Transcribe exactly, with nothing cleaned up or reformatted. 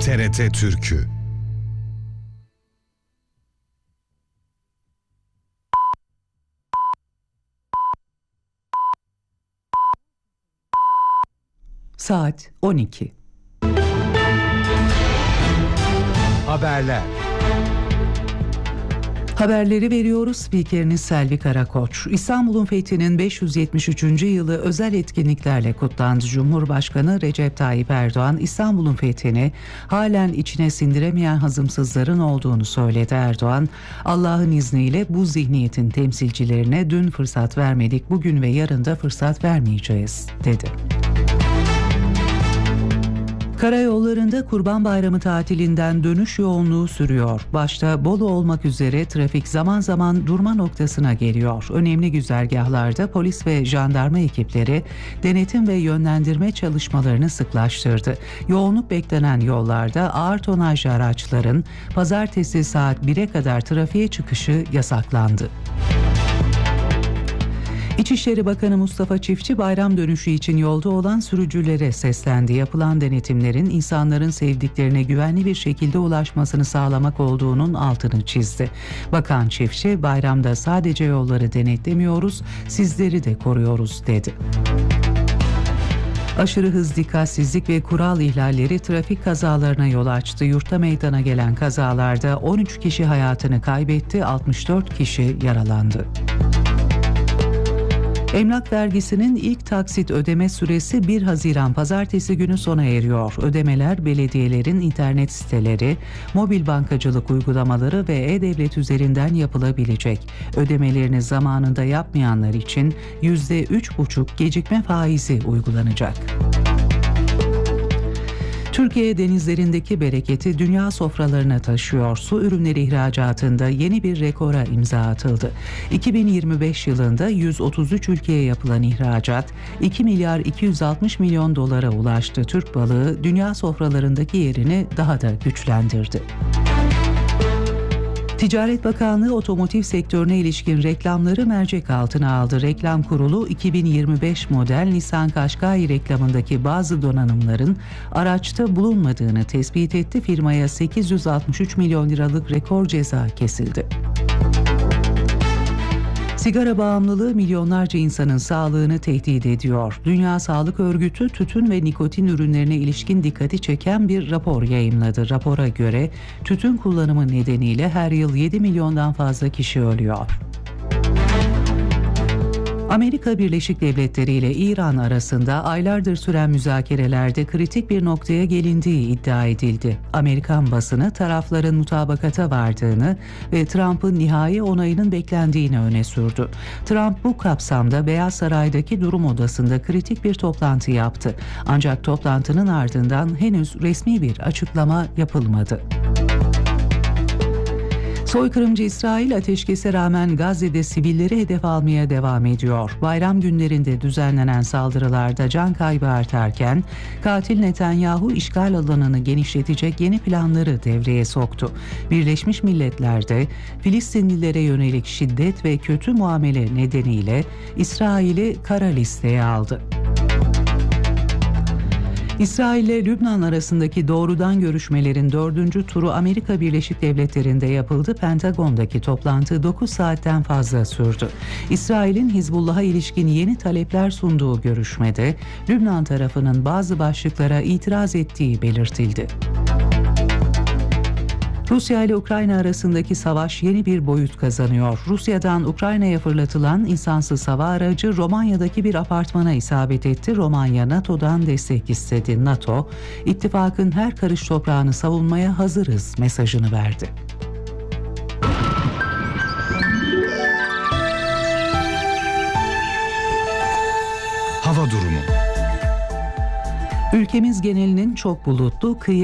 T R T Türkü. Saat on iki. Haberler. Haberleri veriyoruz. Spikeriniz Selvi Karakoç. İstanbul'un fethinin beş yüz yetmiş üçüncü yılı özel etkinliklerle kutlandı. Cumhurbaşkanı Recep Tayyip Erdoğan, İstanbul'un fethini halen içine sindiremeyen hazımsızların olduğunu söyledi. Erdoğan, Allah'ın izniyle bu zihniyetin temsilcilerine dün fırsat vermedik, bugün ve yarın da fırsat vermeyeceğiz, dedi. Karayollarında Kurban Bayramı tatilinden dönüş yoğunluğu sürüyor. Başta Bolu olmak üzere trafik zaman zaman durma noktasına geliyor. Önemli güzergahlarda polis ve jandarma ekipleri denetim ve yönlendirme çalışmalarını sıklaştırdı. Yoğunluk beklenen yollarda ağır tonajlı araçların pazartesi saat bire kadar trafiğe çıkışı yasaklandı. İçişleri Bakanı Mustafa Çiftçi bayram dönüşü için yolda olan sürücülere seslendi. Yapılan denetimlerin insanların sevdiklerine güvenli bir şekilde ulaşmasını sağlamak olduğunun altını çizdi. Bakan Çiftçi, bayramda sadece yolları denetlemiyoruz, sizleri de koruyoruz, dedi. Aşırı hız, dikkatsizlik ve kural ihlalleri trafik kazalarına yol açtı. Yurtta meydana gelen kazalarda on üç kişi hayatını kaybetti, altmış dört kişi yaralandı. Emlak vergisinin ilk taksit ödeme süresi bir Haziran Pazartesi günü sona eriyor. Ödemeler belediyelerin internet siteleri, mobil bankacılık uygulamaları ve e-devlet üzerinden yapılabilecek. Ödemelerini zamanında yapmayanlar için yüzde üç buçuk gecikme faizi uygulanacak. Türkiye denizlerindeki bereketi dünya sofralarına taşıyor. Su ürünleri ihracatında yeni bir rekora imza atıldı. iki bin yirmi beş yılında yüz otuz üç ülkeye yapılan ihracat iki milyar iki yüz altmış milyon dolara ulaştı. Türk balığı dünya sofralarındaki yerini daha da güçlendirdi. Ticaret Bakanlığı otomotiv sektörüne ilişkin reklamları mercek altına aldı. Reklam Kurulu iki bin yirmi beş model Nissan Qashqai reklamındaki bazı donanımların araçta bulunmadığını tespit etti. Firmaya sekiz yüz altmış üç milyon liralık rekor ceza kesildi. Sigara bağımlılığı milyonlarca insanın sağlığını tehdit ediyor. Dünya Sağlık Örgütü tütün ve nikotin ürünlerine ilişkin dikkati çeken bir rapor yayımladı. Rapora göre tütün kullanımı nedeniyle her yıl yedi milyondan fazla kişi ölüyor. Amerika Birleşik Devletleri ile İran arasında aylardır süren müzakerelerde kritik bir noktaya gelindiği iddia edildi. Amerikan basını tarafların mutabakata vardığını ve Trump'ın nihai onayının beklendiğini öne sürdü. Trump bu kapsamda Beyaz Saray'daki durum odasında kritik bir toplantı yaptı. Ancak toplantının ardından henüz resmi bir açıklama yapılmadı. Soykırımcı İsrail ateşkese rağmen Gazze'de sivilleri hedef almaya devam ediyor. Bayram günlerinde düzenlenen saldırılarda can kaybı artarken katil Netanyahu işgal alanını genişletecek yeni planları devreye soktu. Birleşmiş Milletler'de Filistinlilere yönelik şiddet ve kötü muamele nedeniyle İsrail'i kara listeye aldı. İsrail ile Lübnan arasındaki doğrudan görüşmelerin dördüncü turu Amerika Birleşik Devletleri'nde yapıldı. Pentagon'daki toplantı dokuz saatten fazla sürdü. İsrail'in Hizbullah'a ilişkin yeni talepler sunduğu görüşmede Lübnan tarafının bazı başlıklara itiraz ettiği belirtildi. Rusya ile Ukrayna arasındaki savaş yeni bir boyut kazanıyor. Rusya'dan Ukrayna'ya fırlatılan insansız hava aracı Romanya'daki bir apartmana isabet etti. Romanya NATO'dan destek istedi. NATO, ittifakın her karış toprağını savunmaya hazırız mesajını verdi. Hava durumu. Ülkemiz genelinin çok bulutlu, kıyı